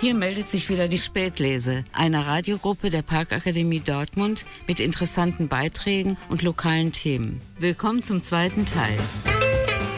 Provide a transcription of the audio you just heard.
Hier meldet sich wieder die Spätlese, eine Radiogruppe der Parkakademie Dortmund mit interessanten Beiträgen und lokalen Themen. Willkommen zum zweiten Teil.